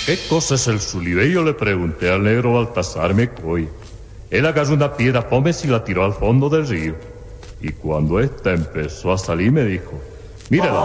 ¿Qué cosa es el Zulibe? Yo le pregunté al negro Baltasar Mecoy. Él agarró una piedra pómez y la tiró al fondo del río. Y cuando ésta empezó a salir me dijo, mírala.